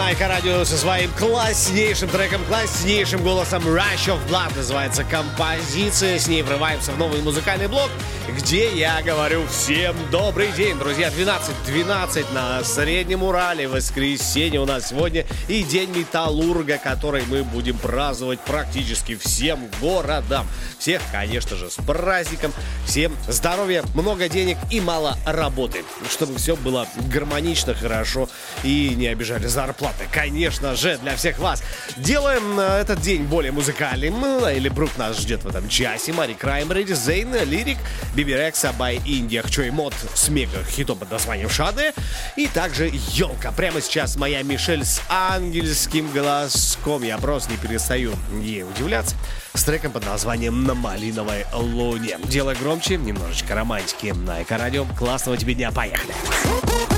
на Эко-радио со своим класснейшим треком, класснейшим голосом. Rush of Blood называется композиция. С ней врываемся в новый музыкальный блок, где я говорю всем добрый день, друзья. 12:12 на Среднем Урале. Воскресенье у нас сегодня и День металлурга, который мы будем праздновать практически всем городам. Всех, конечно же, с праздником. Всем здоровья, много денег и мало работы. Чтобы все было гармонично, хорошо и не обижали зарплаты. Конечно же, для всех вас. Делаем этот день более музыкальным. Элли Брук нас ждет в этом часе. Мари Краймбрери, Зейн, Лирик, Биби Рекса, Бай Индия, Хчой Мод с мега-хитом под названием Шаде. И также Елка. Прямо сейчас моя Мишель с ангельским голоском. Я просто не перестаю ей удивляться. С треком под названием «На малиновой луне». Делай громче, немножечко романтики на Эко-радио. Классного тебе дня, поехали!